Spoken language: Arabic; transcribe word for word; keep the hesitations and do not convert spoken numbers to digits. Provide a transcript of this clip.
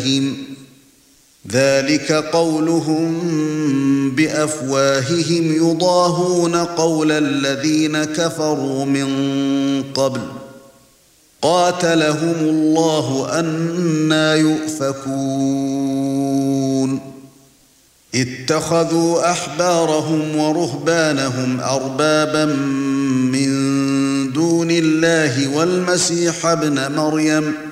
ذلك قولهم بأفواههم يضاهون قول الذين كفروا من قبل قاتلهم الله أنى يؤفكون اتخذوا أحبارهم ورهبانهم أربابا من دون الله والمسيح ابن مريم